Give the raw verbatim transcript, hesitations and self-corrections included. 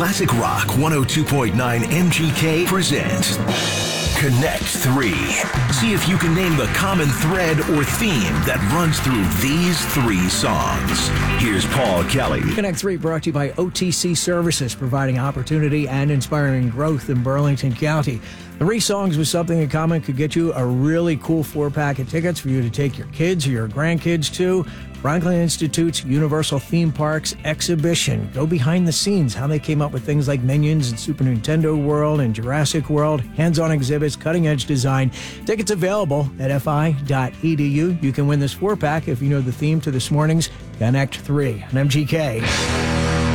Classic Rock one oh two point nine M G K presents Connect three. See if you can name the common thread or theme that runs through these three songs. Here's Paul Kelly. Connect three brought to you by O T C Services, providing opportunity and inspiring growth in Burlington County. Three songs with something in common could get you a really cool four-pack of tickets for you to take your kids or your grandkids to Franklin Institute's Universal Theme Parks exhibition. Go behind the scenes, how they came up with things like Minions and Super Nintendo World and Jurassic World, hands-on exhibits, cutting-edge design. Tickets available at f i dot e d u. You can win this four-pack if you know the theme to this morning's Connect three on M G K.